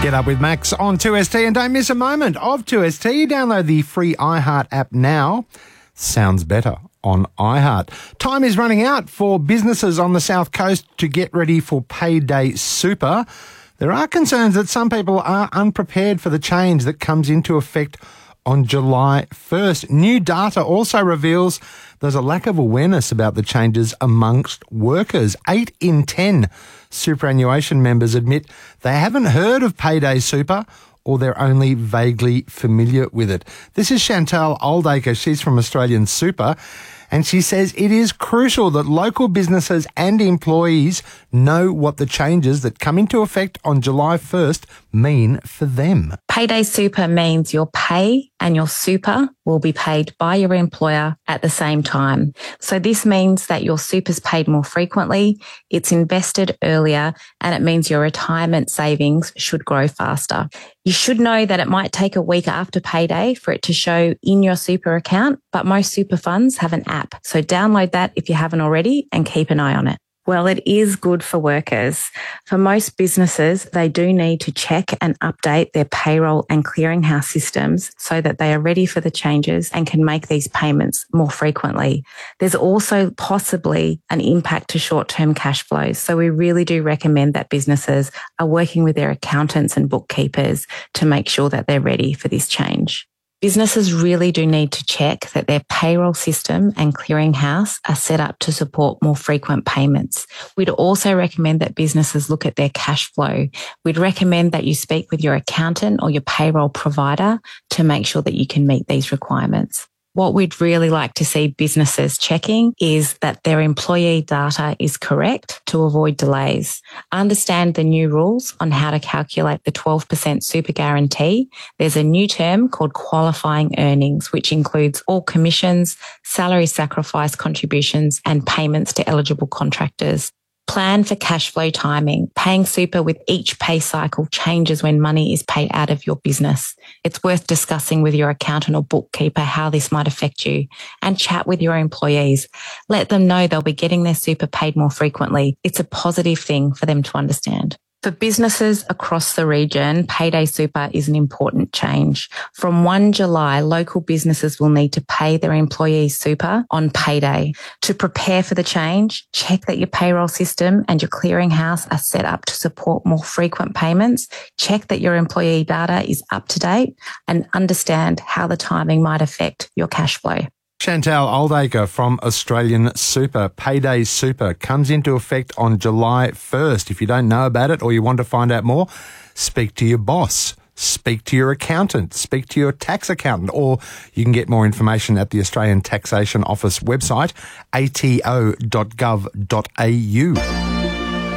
Get Up with Max on 2ST and don't miss a moment of 2ST. Download the free iHeart app now. Sounds better on iHeart. Time is running out for businesses on the South Coast to get ready for Payday Super. There are concerns that some people are unprepared for the change that comes into effect on July 1st. New data also reveals there's a lack of awareness about the changes amongst workers. 8 in 10 superannuation members admit they haven't heard of Payday Super or they're only vaguely familiar with it. This is Chantal Oldacre. She's from Australian Super, and she says it is crucial that local businesses and employees know what the changes that come into effect on July 1st mean for them. Payday Super means your pay and your super will be paid by your employer at the same time. So this means that your super's paid more frequently, it's invested earlier, and it means your retirement savings should grow faster. You should know that it might take a week after payday for it to show in your super account, but most super funds have an app. So download that if you haven't already and keep an eye on it. Well, it is good for workers. For most businesses, they do need to check and update their payroll and clearinghouse systems so that they are ready for the changes and can make these payments more frequently. There's also possibly an impact to short-term cash flows. So we really do recommend that businesses are working with their accountants and bookkeepers to make sure that they're ready for this change. Businesses really do need to check that their payroll system and clearinghouse are set up to support more frequent payments. We'd also recommend that businesses look at their cash flow. We'd recommend that you speak with your accountant or your payroll provider to make sure that you can meet these requirements. What we'd really like to see businesses checking is that their employee data is correct to avoid delays. Understand the new rules on how to calculate the 12% super guarantee. There's a new term called qualifying earnings, which includes all commissions, salary sacrifice contributions, and payments to eligible contractors. Plan for cash flow timing. Paying super with each pay cycle changes when money is paid out of your business. It's worth discussing with your accountant or bookkeeper how this might affect you, and chat with your employees. Let them know they'll be getting their super paid more frequently. It's a positive thing for them to understand. For businesses across the region, Payday Super is an important change. From 1 July, local businesses will need to pay their employees super on payday. To prepare for the change, check that your payroll system and your clearinghouse are set up to support more frequent payments. Check that your employee data is up to date and understand how the timing might affect your cash flow. Chantal Oldacre from Australian Super. Payday Super comes into effect on July 1st. If you don't know about it or you want to find out more, speak to your boss, speak to your accountant, speak to your tax accountant, or you can get more information at the Australian Taxation Office website, ato.gov.au.